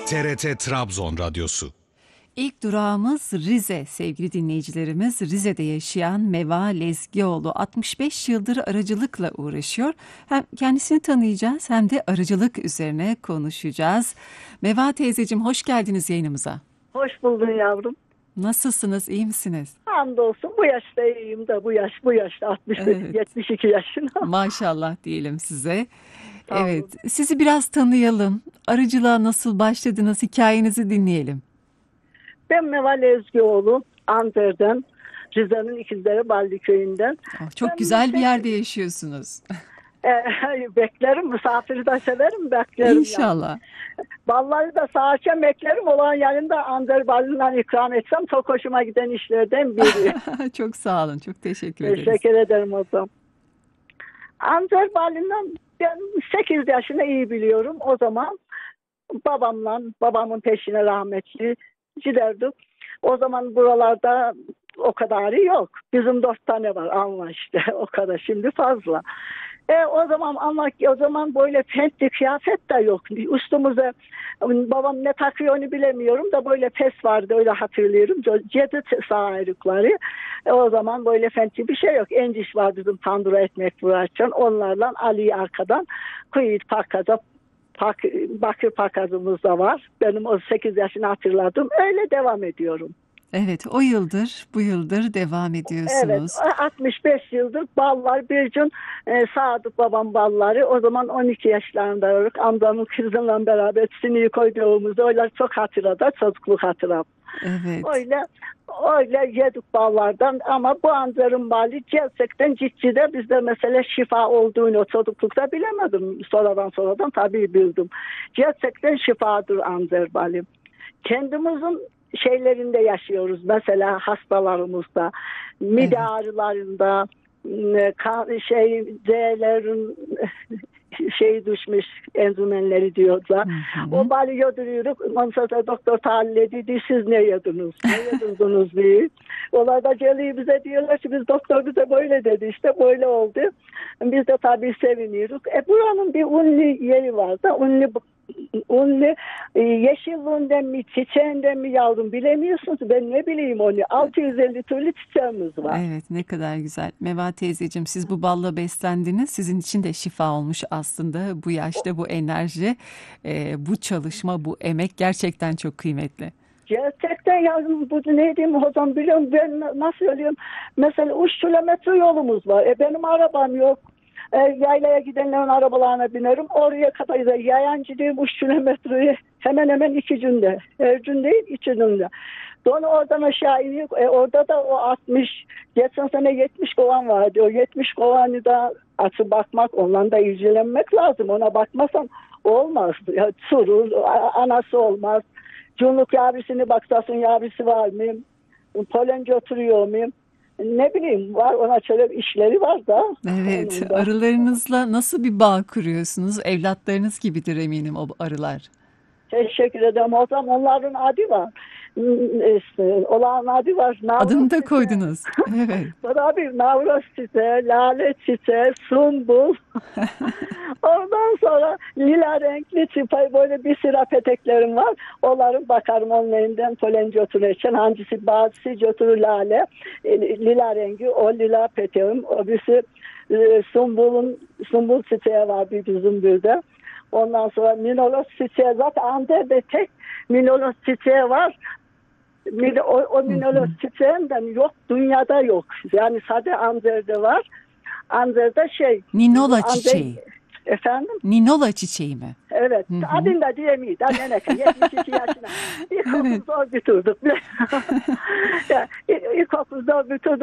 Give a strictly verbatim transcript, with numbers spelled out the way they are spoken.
T R T Trabzon Radyosu. İlk durağımız Rize sevgili dinleyicilerimiz. Rize'de yaşayan Meva Lezgioğlu altmış beş yıldır arıcılıkla uğraşıyor. Hem kendisini tanıyacağız hem de arıcılık üzerine konuşacağız. Meva teyzeciğim hoş geldiniz yayınımıza. Hoş buldun yavrum. Nasılsınız, iyi misiniz? Hamdolsun bu yaşta iyiyim de bu yaş bu yaşta altmış beş Evet. yetmiş iki yaşında. Maşallah diyelim size. Sağ olun. Evet, sizi biraz tanıyalım. Arıcılığa nasıl başladınız, hikayenizi dinleyelim. Ben Meva Lezgioğlu, Antep'ten, Rize'nin İkizleri Balli köyünden. Oh, çok Ben güzel bir pek- yerde yaşıyorsunuz. E, beklerim, misafiri de severim, beklerim. Yani. İnşallah. Balları da sağ açan beklerim, olan yanında Antep Balli'nden ikram etsem çok hoşuma giden işlerden biri. Çok sağ olun, çok teşekkür ederiz. Teşekkür ederim o zaman. Antep Balli'nden ben sekiz yaşını iyi biliyorum. O zaman babamla, babamın peşine rahmetli giderdik. O zaman buralarda o kadarı yok. Bizim dört tane var ama işte o kadar şimdi fazla. E, o zaman ama o zaman böyle fentli kıyafet de yok. Üstümüze babam ne takıyor onu bilemiyorum da böyle pes vardı öyle hatırlıyorum. Cedi sağırıkları. E, o zaman böyle fentli bir şey yok. Enciş vardı bizim tandıra ekmek vurarken. Onlarla Ali'yi arkadan kuyut pakaza Pak, bakır pakazımız da var. Benim o sekiz yaşını hatırladım. Öyle devam ediyorum. Evet, o yıldır, bu yıldır devam Evet, ediyorsunuz. altmış beş yıldır ballar bir gün e, Sadık babam balları. O zaman on iki yaşlarındaydık. Amcamın kızımla beraber siniyi koyduğumuzda öyle çok hatırladı. Çocukluk hatıram. Evet, Öyle öyle yedik ballardan ama bu anzarın bali gerçekten ciddi bizde mesela şifa olduğunu o çocuklukta bilemedim. Sonradan sonradan tabii bildim. Gerçekten şifadır anzar bali. Kendimizin şeylerinde yaşıyoruz. Mesela hastalarımızda, mide Evet. ağrılarında, kan, şey D'lerin şey düşmüş enzümenleri diyorlar. Hı hı. O bali yediriyoruz. Ondan sonra doktor tahlil dedi. Siz ne yediniz? Ne yedirdiniz diye. Onlar da geliyor bize diyorlar ki biz doktor bize böyle dedi. İşte böyle oldu. Biz de tabii seviniyoruz. E buranın bir ünlü yeri var da ünlü ünlü e, yeşilliğinden mi çiçeğinden mi yavrum bilemiyorsunuz. Ben ne bileyim onu. altı yüz elli türlü çiçeğimiz var. Evet, ne kadar güzel. Meva teyzeciğim, siz bu balla beslendiniz. Sizin için de şifa olmuş aslında. Bu yaşta bu enerji, e, bu çalışma, bu emek gerçekten çok kıymetli. Gerçekten yavrum bu ne diyeyim hocam biliyorum ben nasıl söylüyorum. Mesela üç kilometre yolumuz var. E benim arabam yok. E, yaylaya gidenlerin arabalarına binerim. Oraya kadar da yayancı diyeyim üç kilometreyi hemen hemen iki günde. Her gün değil iki günde. Sonra oradan aşağı iniyor. E, orada da o altmış, geçen sene yetmiş kovan vardı. O yetmiş kovanı da açıp bakmak, ondan da ilgilenmek lazım. Ona bakmasan olmaz. Ya, surur, anası olmaz. Cunluk yavrisini baksasın yavrisi var mı? Polenci oturuyor muyum? Ne bileyim var ona şöyle işleri var da. Evet, Onun da. arılarınızla nasıl bir bağ kuruyorsunuz? Evlatlarınız gibidir eminim o arılar. Teşekkür ederim. O zaman onların adı var. İşte, olan adı var. Navros Adını da çiçeği. koydunuz. Evet. Tabii Navros çiçeği, lale çiçeği, sunbul. Ondan sonra lila renkli çiçeği böyle bir sıra peteklerim var. Onların bakarım onlarından polenci otururken hangisi bazısı götürür lale. E, lila rengi o lila peteğim. O birisi e, sumbulun, sumbul çiçeği var bir bizim burada. Ondan sonra minolos çiçeği zaten Antep'te tek minolos çiçeği var. O, o minolos çiçeğinden yok dünyada yok. Yani sadece Antep'te var. Antep'te şey. Ninola Antep- çiçeği. Efendim? Ninola çiçeği mi? Evet. Hı hı. Adını da diyemeyiz. Neneke yetmiş iki yaşına. İlkokul Evet. zor bitirdik. Ya, İlkokul zor bitirdik.